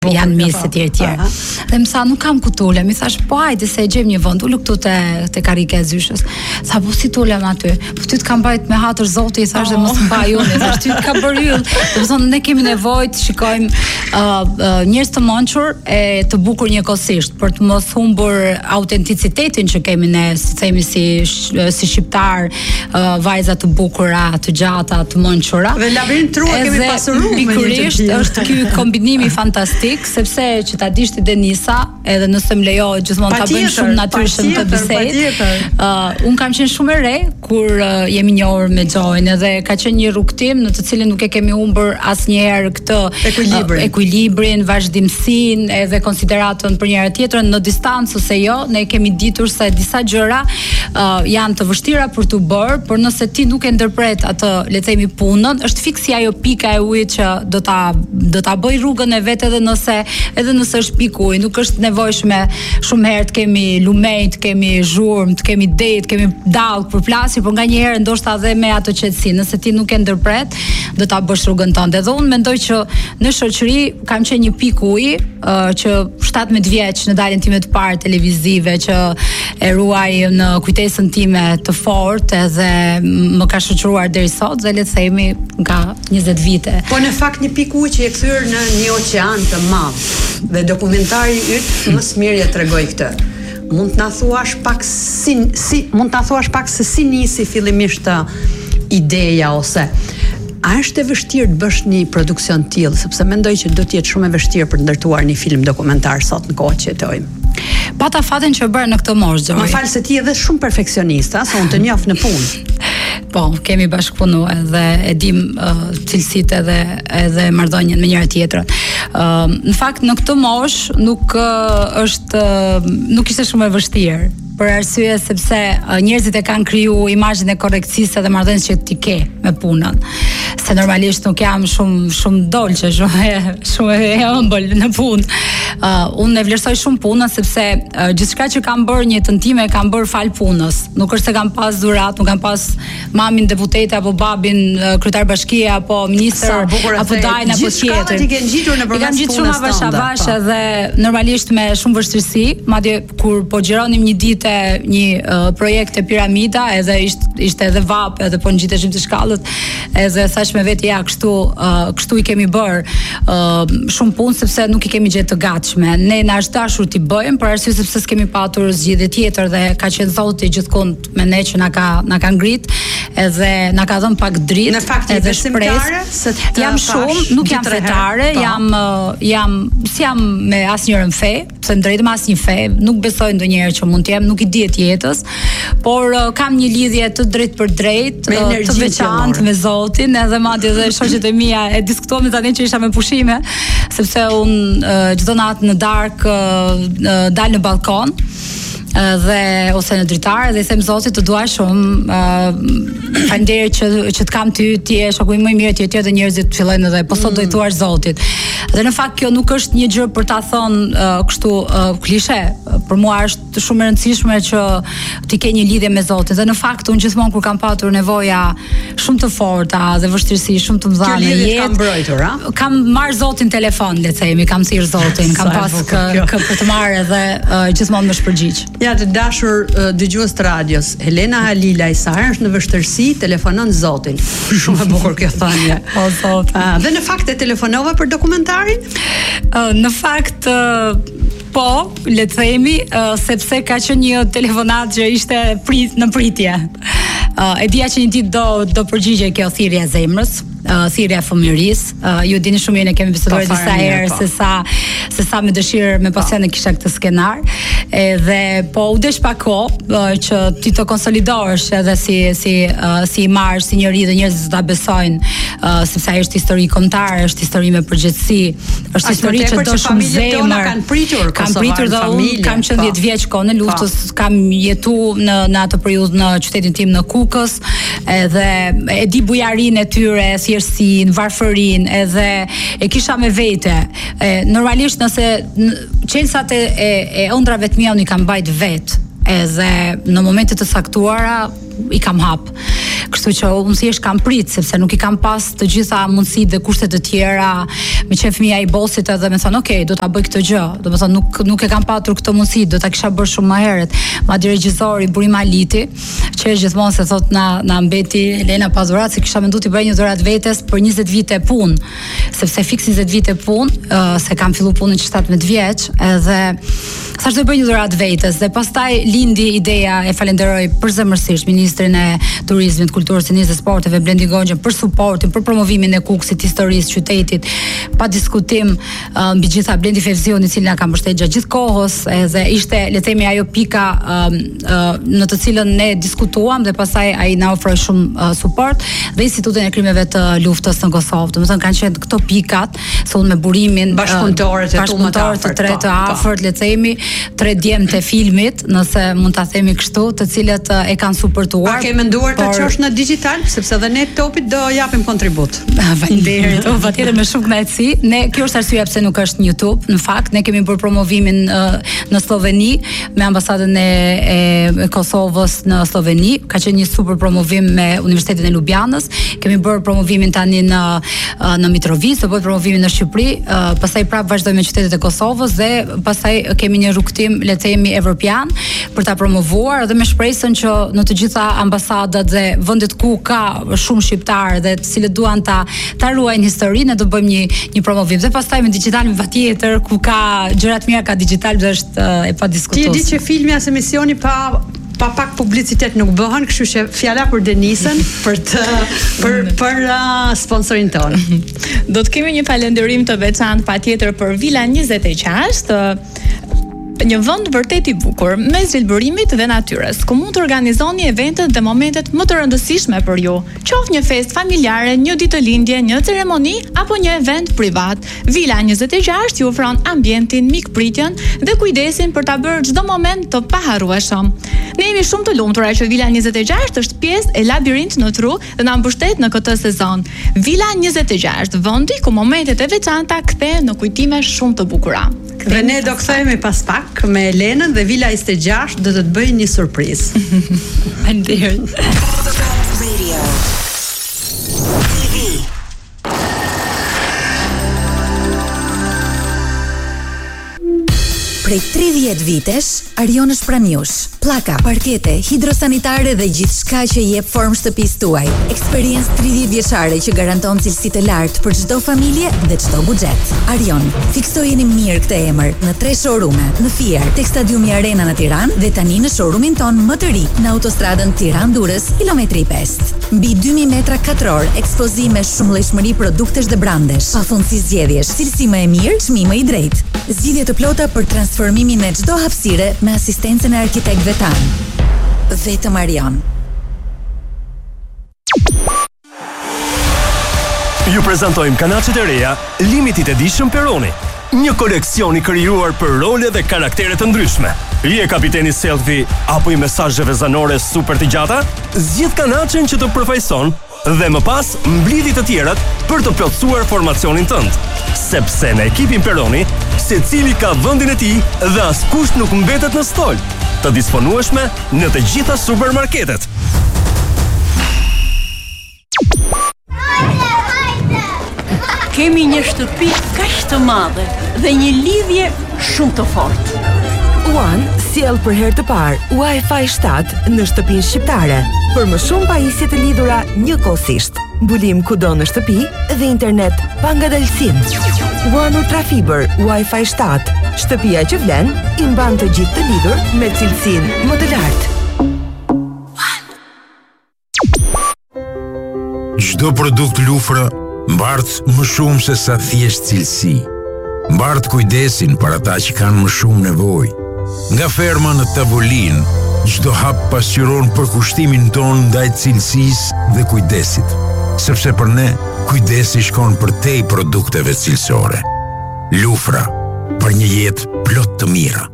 janë misë të tjerë. Dhe më sa nuk kam ku tulem, mi thash po hajde se e gjem një vend, ulu këtu te karike e zyshës. Sa po si tulem aty? Po ty të kam bajt me hatër Zoti, i thash dhe mos mba unë, thash ty të ka bërë yll. Do të thonë ne kemi nevojë të shikojmë njerëz të mençur e të bukur njëkohësisht për të mos humbur autenticitetin që kemi ne, si themi si shqiptar, vajza të bukura, të gjata, të mençura. Dhe labirint trua kemi pasuruar. Pikërisht është ky kombinimi fantastik, sepse që ta dish ti Denisa, edhe nëse më lejohet gjithmonë ta bëjmë shumë natyrshëm të bisedë. Un kam qenë shumë e re kur jemi njohur me Xhoin, edhe ka qenë një rrugtim në të cilin nuk e kemi humbur asnjëherë këtë ekuilibrin, vazhdimsinë, edhe konsideratën për njëra tjetrën në distancë ose jo. Ne kemi ditur se disa gjëra janë të vështira për t'u bërë, por nëse ti nuk e ndërpret atë, le të themi, punën, është fiksi ajo pika e ujit që do ta bëj rrugën e vet, edhe nëse është piku uji, nuk është nevojshme shumë herë të kemi lumej, të kemi zhurmë, të kemi det, të kemi dallë për plasje, por nganjëherë ndoshta edhe me atë qetësi, nëse ti nuk e ndërpret, do ta bësh rrugën tënde. Dhe unë mendoj që në shoqëri kam qenë një pikë uji që 17 vjeç në daljen time të parë televizive, që e ruaj në kujtesën time të fortë, edhe më ka shoqëruar deri sot, dhe le të themi nga 20 vite. Po në fakt një pikë uji që e kthyer në një oqean të madh, dhe dokumentari yt më së miri e tregoi këtë. Mund të na thuash pak se si nisi fillimisht ideja, ose a është e vështirë të bësh një produksion të tillë, sepse mendoj që do të jetë shumë e vështirë për të ndërtuar një film dokumentar sot në kohën që jetojmë. Pata fatin që bëra në këtë moshë. Më fal se ti edhe shumë perfeksionista, se unë të njoh në punë. Po, kemi bashkëpunuar dhe e dim cilësitë edhe marrëdhënien me njëra tjetrën. Në fakt në këtë moshë nuk ishte shumë e vështirë, për arsye sepse njerëzit e kanë kriju imazhin e korrekcisë dhe marrëdhënies që ti ke me punën. Se normalisht nuk jam shumë dolçe, shumë e ëmbël në punë. Unë e vlerësoj shumë punën, sepse gjithçka që kam bërë në jetën time e kam bërë fal punës. Nuk është se kam pas dhurat, nuk kam pas mamin deputete apo babin kryetar bashkie apo ministër apo dajn apo tjetër. Gjithçka ti ke ngjitur në përmes punës shumë avash dhe normalisht me shumë vështirësi, madje kur po xhironim një ditë një projekt e piramida, edhe ishte edhe vap, edhe po ngjiteshim të shkallët, edhe thash me vetë ja kështu i kemi bër shumë punë, sepse nuk i kemi gjetë të gatshme. Ne na është dashur t'i bëjmë, për arsye sepse s'kemi patur zgjidhje tjetër, dhe ka qenë Zoti gjithkund me ne që na ka ngrit, edhe na ka dhënë pak dritë. Në fakt edhe shpresë, jam shumë, nuk jam fetare, jam me asnjërin fe, pse ndrejtë me asnjë fe, nuk besoj ndonjëherë që mund të jem, nuk i dihet jetës, por kam një lidhje të drejtë për drejtë, të veçantë me Zotin, edhe madje dhe shoqet e mia e diskutuam tani që isha me pushime, sepse unë çdo natë në darkë dal në balkon, dhe ose në dritare, dhe i them Zotit të dua shumë, faleminderit që të kam ty, ti je shoku im më i mirë, ti edhe njerëzit fillojnë edhe po sot do i thuash Zotit. Dhe në fakt kjo nuk është një gjë për ta thënë kështu klishe, për mua është shumë e rëndësishme që ti ke një lidhje me Zotin. Dhe në fakt unë gjithmonë kur kam patur nevoja shumë të forta dhe vështirësi shumë të mëdha në jetë, kam mbrojtur, kam marr Zotin telefon, le të themi, kam thirr Zotin, kam pas për të marrë, dhe gjithmonë më shpërgjigj. Ja, të dashur dëgjues të radios, Helena Halilaj sa herë është në vështirësi, telefonon Zotin. Shumë e bukur kjo thënie. O Zot. Dhe në fakt e telefonova për dokumentarin? Në fakt po, le të themi, sepse ka qenë një telefonat që ishte në pritje. E dija që një ditë do përgjigje kjo thirrje e zemrës, thirrja e fëmijërisë. Ju dini shumë mirë, ne kemi biseduar disa herë se sa me dëshirë, me pasion e kisha këtë skenar, edhe po u desh pak kohë që ti të konsolidohesh edhe si marrë, si njëri dhe njerëzit të ta besojnë, sepse ajo është histori kombëtare, është histori me përgjegjësi, është histori që do shumë zemër. Kam pritur dhe unë kam qenë 10 vjeç kohën e luftës, kam jetuar në atë periudhë në qytetin tim në Kukës, edhe e di bujarinë e tyre, thjeshtësinë, varfërinë, edhe e kisha me vete. Normalisht nëse qelsat e ëndrave të mia unë i kam bajt vetë, edhe në momente të saktuara i kam hap. Kështu që unë thjesht kam prit, sepse nuk i kam pas të gjitha mundësitë dhe kushtet të tjera. Me qenë fëmia i bosit edhe më thonë, "Ok, do ta bëj këtë gjë." Domethënë nuk e kam patur këtë mundësi, do ta kisha bërë shumë më herët. Madje regjisori Burim Aliti, që është gjithmonë se thot na mbeti Helena pa dhurat, se kisha menduar të bëj një dhuratë vetes për 20 vite punë, sepse fiks 20 vite punë, se kam filluar punën 17 vjeç, edhe thash do bëj një dhuratë vetes dhe pastaj lindi ideja, e falenderoj përzemërsisht ministrin e turizmit, kulturës, sinjës dhe sporteve Blendi Goxhën për suportin, për promovimin e Kukësit, historisë, qytetit, pa diskutim mbi gjitha Blendi Fevzion, i cili na ka mbështetur gjatë gjithë kohës, edhe ishte le të themi ajo pika në të cilën ne diskutuam dhe pastaj ai na ofroi shumë suport dhe Institutin e Krimeve të Luftës në Kosovë. Domethënë kanë qenë këto pikat, se unë me Burimin bashkëpunëtorët të tre të afërt, le të themi, tre djemtë e filmit, nëse mund ta themi kështu, të cilët e kanë suportuar. A ke menduar ta çosh në digital, sepse edhe ne Topit do japim kontribut. Faleminderit, patjetër me shumë kënaqësi. Ne kjo është arsyeja pse nuk është në YouTube. Në fakt, ne kemi bërë promovimin në Sloveni me ambasadën e Kosovës në Sloveni. Ka qenë një super promovim me Universitetin e Ljubljanës. Kemi bërë promovimin tani në Mitrovica, do bëhet promovimin në Shqipëri, pastaj prapë vazhdojmë me qytetet e Kosovës dhe pastaj kemi një rrugtim, le të themi, evropian për ta promovuar dhe me shpresën që në të gjitha ambasadat dhe vendet ku ka shumë shqiptarë dhe të cilët duan ta ruajnë historinë, do bëjmë një promovim. Dhe pastaj me digital me patjetër, ku ka gjëra të mira, ka digital dhe është e padiskutueshme. Ti e di që filmi as emisioni pa pak publicitet nuk bëhen, kështu që fjala për Denisën për sponsorin tonë. Do të kemi një falënderim të veçantë patjetër për Vila 26, një vend vërtet i bukur, mes zhvillimit dhe natyrës, ku mund të organizoni eventet dhe momentet më të rëndësishme për ju, qoftë një festë familjare, një ditëlindje, një ceremoni apo një event privat. Vila 26 ju ofron ambientin, mikpritjen dhe kujdesin për ta bërë çdo moment të paharrueshëm. Ne jemi shumë të lumtura që Vila 26 është pjesë e Labirint në Tru dhe na mbështet në këtë sezon. Vila 26, vendi ku momentet e veçanta kthehen në kujtime shumë të bukura. Dhe ne do kthehemi pas pak me Elenën dhe Vila 26 do të bëjë një surprizë. Faleminderit. Prej 30 vitesh, Arion është pranë jush. Pllaka, parkete, hidrosanitare dhe gjithçka që jep formë shtëpisë tuaj. Eksperiencë 30 vjeçare që garanton cilësi të lartë për çdo familje dhe çdo buxhet. Arion, fiksojeni mirë këtë emër në 3 showroome, në Fier, tek Stadiumi Arena në Tiranë dhe tani në showroomin ton më të ri në autostradën Tiranë-Durrës, kilometri 5. Mbi 2000 metra katror, ekspozime, shumëllojshmëri produktesh dhe brandesh, pafundësi zgjedhjesh, cilësi më e mirë, çmim më i drejtë. Zgjidhje të plota për transformimin e çdo hapësire me asistencën e arkitektëve tanë. Vetëm Arion. Ju prezantojmë kanaçet e reja Limited Edition Peroni. Një koleksion i krijuar për role dhe karaktere të ndryshme. Je kapiteni selfie apo i mesazheve zanore super të gjata? Zgjidh kanaçen që të përfaqëson dhe më pas mblidhi të tjerat për të plotësuar formacionin tënd. Sepse në ekipin Peroni, secili ka vendin e tij dhe askush nuk mbetet në stol. Të disponueshme në të gjitha supermarketet. Kemi një shtëpi kaq të madhe dhe një lidhje shumë të fortë. One sjell për herë të parë Wi-Fi 7 në shtëpinë shqiptare, për më shumë pajisje të lidhura njëkohësisht, mbulim kudo në shtëpi dhe internet pa ngadalësim. One Ultra Fiber Wi-Fi 7, shtëpia që vlen i mban të gjithë të lidhur me cilësinë më të lartë. Çdo produkt Lufra mbart më shumë se sa thjesht cilësi. Mbart kujdesin për ata që kanë më shumë nevojë. Nga ferma në tavolinë, çdo hap pasqyron përkushtimin ton ndaj cilësisë dhe kujdesit. Sepse për ne, kujdesi shkon përtej produkteve cilësore. Lufra, për një jetë plot të mira.